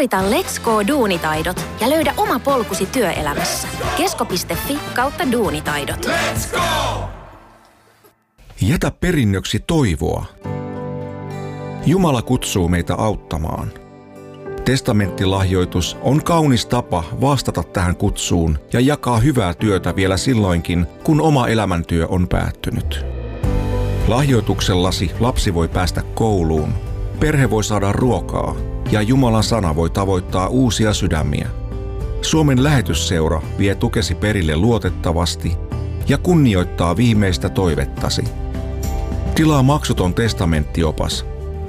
Suorita Let's Go -duunitaidot ja löydä oma polkusi työelämässä. kesko.fi/duunitaidot. Let's go! Jätä perinnöksi toivoa. Jumala kutsuu meitä auttamaan. Testamenttilahjoitus on kaunis tapa vastata tähän kutsuun ja jakaa hyvää työtä vielä silloinkin, kun oma elämäntyö on päättynyt. Lahjoituksellasi lapsi voi päästä kouluun, perhe voi saada ruokaa ja Jumalan sana voi tavoittaa uusia sydämiä. Suomen lähetysseura vie tukesi perille luotettavasti ja kunnioittaa viimeistä toivettasi. Tilaa maksuton testamenttiopas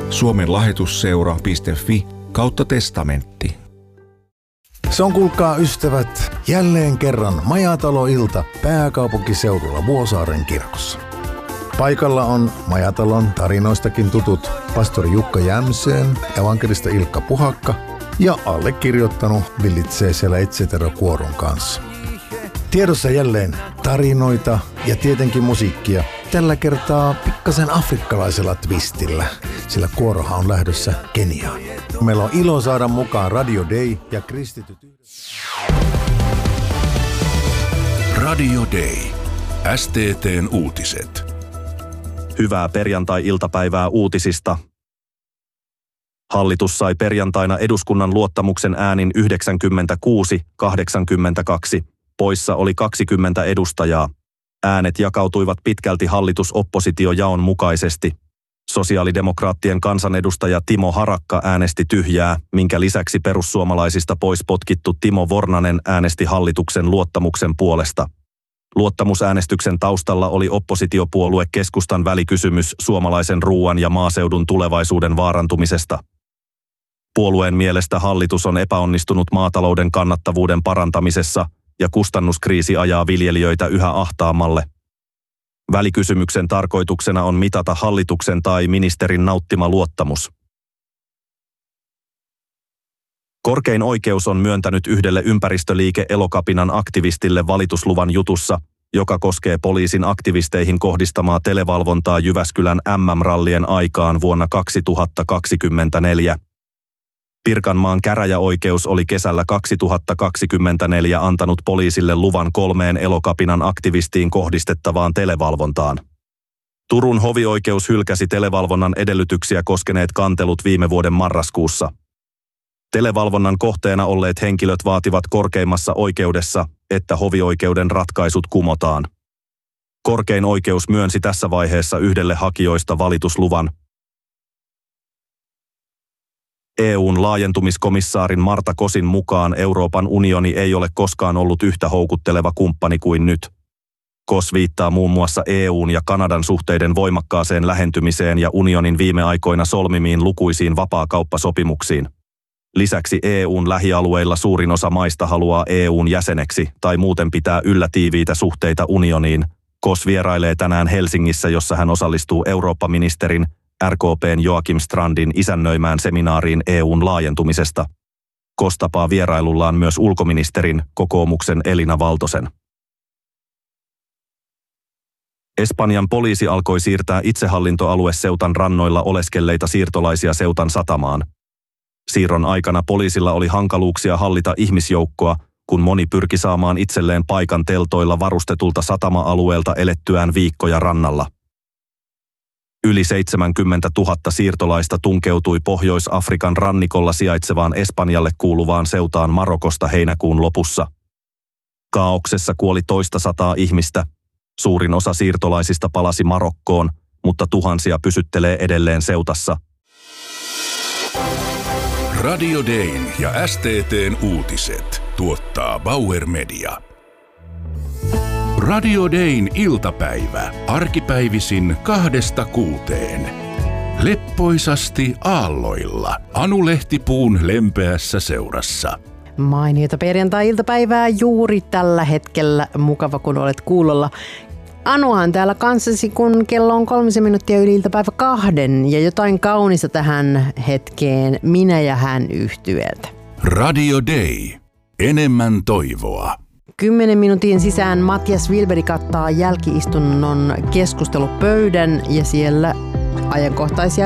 suomenlahetusseura.fi/testamentti. Se on, kuulkaa ystävät, jälleen kerran Majatalo-ilta pääkaupunkiseudulla Vuosaaren kirkossa. Paikalla on Majatalon tarinoistakin tutut pastori Jukka Jämseen, evankelista Ilkka Puhakka ja allekirjoittanut villitsee siellä etc-kuoron kanssa. Tiedossa jälleen tarinoita ja tietenkin musiikkia. Tällä kertaa pikkasen afrikkalaisella twistillä, sillä kuorohan on lähdössä Keniaan. Meillä on ilo saada mukaan Radio Day ja kristityt. Radio Day. STT:n uutiset. Hyvää perjantai-iltapäivää uutisista. Hallitus sai perjantaina eduskunnan luottamuksen äänin 96-82. Poissa oli 20 edustajaa. Äänet jakautuivat pitkälti hallitus-oppositiojaon mukaisesti. Sosiaalidemokraattien kansanedustaja Timo Harakka äänesti tyhjää, minkä lisäksi perussuomalaisista pois potkittu Timo Vornanen äänesti hallituksen luottamuksen puolesta. Luottamusäänestyksen taustalla oli oppositiopuolue Keskustan välikysymys suomalaisen ruuan ja maaseudun tulevaisuuden vaarantumisesta. Puolueen mielestä hallitus on epäonnistunut maatalouden kannattavuuden parantamisessa ja kustannuskriisi ajaa viljelijöitä yhä ahtaammalle. Välikysymyksen tarkoituksena on mitata hallituksen tai ministerin nauttima luottamus. Korkein oikeus on myöntänyt yhdelle ympäristöliike Elokapinan aktivistille valitusluvan jutussa, joka koskee poliisin aktivisteihin kohdistamaa televalvontaa Jyväskylän MM-rallien aikaan vuonna 2024. Pirkanmaan käräjäoikeus oli kesällä 2024 antanut poliisille luvan 3 Elokapinan aktivistiin kohdistettavaan televalvontaan. Turun hovioikeus hylkäsi televalvonnan edellytyksiä koskeneet kantelut viime vuoden marraskuussa. Televalvonnan kohteena olleet henkilöt vaativat korkeimmassa oikeudessa, että hovioikeuden ratkaisut kumotaan. Korkein oikeus myönsi tässä vaiheessa yhdelle hakijoista valitusluvan. EU:n laajentumiskomissaarin Marta Kosin mukaan Euroopan unioni ei ole koskaan ollut yhtä houkutteleva kumppani kuin nyt. Kos viittaa muun muassa EU:n ja Kanadan suhteiden voimakkaaseen lähentymiseen ja unionin viime aikoina solmimiin lukuisiin vapaakauppasopimuksiin. Lisäksi EU:n lähialueilla suurin osa maista haluaa EU:n jäseneksi tai muuten pitää yllä tiiviitä suhteita unioniin. Kos vierailee tänään Helsingissä, jossa hän osallistuu Eurooppa-ministerin RKP:n Joakim Strandin isännöimään seminaariin EU:n laajentumisesta. Kos tapaa vierailullaan myös ulkoministerin, kokoomuksen Elina Valtosen. Espanjan poliisi alkoi siirtää itsehallintoalue Ceutan rannoilla oleskelleita siirtolaisia Ceutan satamaan. Siirron aikana poliisilla oli hankaluuksia hallita ihmisjoukkoa, kun moni pyrki saamaan itselleen paikan teltoilla varustetulta satama-alueelta elettyään viikkoja rannalla. Yli 70 000 siirtolaista tunkeutui Pohjois-Afrikan rannikolla sijaitsevaan Espanjalle kuuluvaan Ceutaan Marokosta heinäkuun lopussa. Kaauksessa kuoli toista sataa ihmistä. Suurin osa siirtolaisista palasi Marokkoon, mutta tuhansia pysyttelee edelleen Ceutassa. Radio Dayn ja STT:n uutiset tuottaa Bauer Media. Radio Dayn iltapäivä, arkipäivisin 2–6. Leppoisasti aalloilla, Anu Lehtipuun lempeässä seurassa. Mainiota perjantai-iltapäivää juuri tällä hetkellä. Mukava, kun olet kuulolla. Anuhan täällä kanssasi, kun kello on 3 minuuttia yli iltapäivä 2 ja jotain kaunista tähän hetkeen Minä ja hän -yhtyeeltä. Radio Day. Enemmän toivoa. 10 minuutin sisään Matias Wilberi kattaa jälki-istunnon keskustelupöydän ja siellä ajankohtaisia